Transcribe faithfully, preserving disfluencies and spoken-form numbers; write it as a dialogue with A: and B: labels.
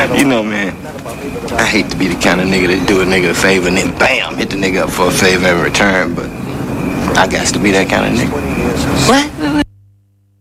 A: You know, man, I hate to be the kind of nigga that do a nigga a favor and then bam, hit the nigga up for a favor in return, but I got to be that kind of nigga.
B: What?